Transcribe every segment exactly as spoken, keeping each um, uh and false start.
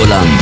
Helgoland.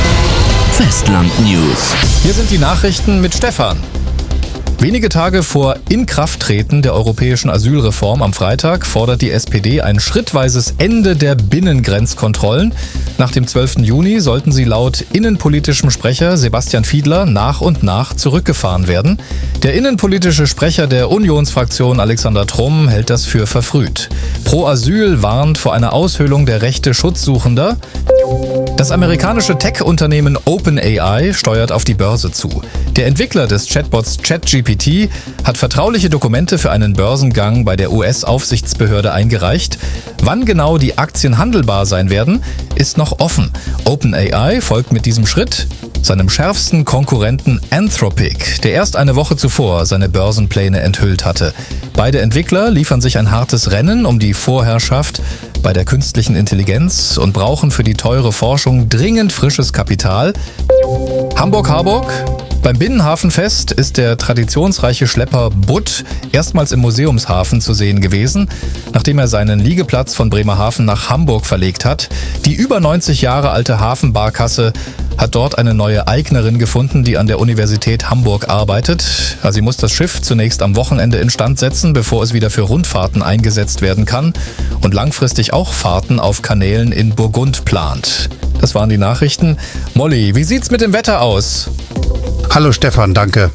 Festland-News. Hier sind die Nachrichten mit Stefan. Wenige Tage vor Inkrafttreten der europäischen Asylreform am Freitag fordert die S P D ein schrittweises Ende der Binnengrenzkontrollen. Nach dem zwölften Juni sollten sie laut innenpolitischem Sprecher Sebastian Fiedler nach und nach zurückgefahren werden. Der innenpolitische Sprecher der Unionsfraktion Alexander Trumm hält das für verfrüht. Pro Asyl warnt vor einer Aushöhlung der Rechte Schutzsuchender. Das amerikanische Tech-Unternehmen OpenAI steuert auf die Börse zu. Der Entwickler des Chatbots ChatGPT hat vertrauliche Dokumente für einen Börsengang bei der U S-Aufsichtsbehörde eingereicht. Wann genau die Aktien handelbar sein werden, ist noch offen. OpenAI folgt mit diesem Schritt seinem schärfsten Konkurrenten Anthropic, der erst eine Woche zuvor seine Börsenpläne enthüllt hatte. Beide Entwickler liefern sich ein hartes Rennen um die Vorherrschaft bei der künstlichen Intelligenz und brauchen für die teure Forschung dringend frisches Kapital. Hamburg-Harburg. Beim Binnenhafenfest ist der traditionsreiche Schlepper Butt erstmals im Museumshafen zu sehen gewesen, nachdem er seinen Liegeplatz von Bremerhaven nach Hamburg verlegt hat. Die über neunzig Jahre alte Hafenbarkasse hat dort eine neue Eignerin gefunden, die an der Universität Hamburg arbeitet. Also sie muss das Schiff zunächst am Wochenende instand setzen, bevor es wieder für Rundfahrten eingesetzt werden kann und langfristig auch Fahrten auf Kanälen in Burgund plant. Das waren die Nachrichten. Molly, wie sieht's mit dem Wetter aus? Hallo Stefan, danke.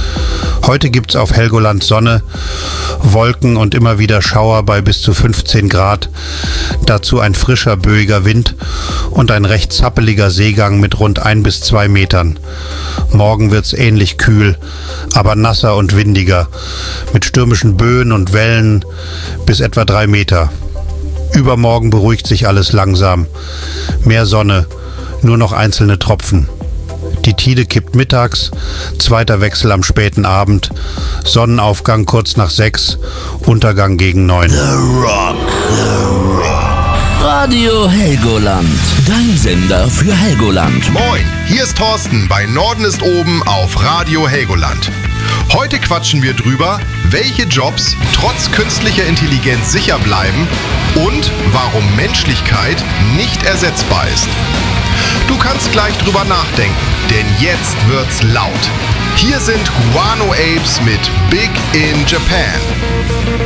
Heute gibt's auf Helgoland Sonne, Wolken und immer wieder Schauer bei bis zu fünfzehn Grad. Dazu ein frischer, böiger Wind und ein recht zappeliger Seegang mit rund ein bis zwei Metern. Morgen wird's ähnlich kühl, aber nasser und windiger, mit stürmischen Böen und Wellen bis etwa drei Meter. Übermorgen beruhigt sich alles langsam. Mehr Sonne, nur noch einzelne Tropfen. Die Tide kippt mittags, zweiter Wechsel am späten Abend, Sonnenaufgang kurz nach sechs, Untergang gegen neun. The Rock, The Rock. Radio Helgoland, dein Sender für Helgoland. Moin, hier ist Thorsten bei Norden ist oben auf Radio Helgoland. Heute quatschen wir drüber, welche Jobs trotz künstlicher Intelligenz sicher bleiben und warum Menschlichkeit nicht ersetzbar ist. Du kannst gleich drüber nachdenken, denn jetzt wird's laut. Hier sind Guano Apes mit Big in Japan.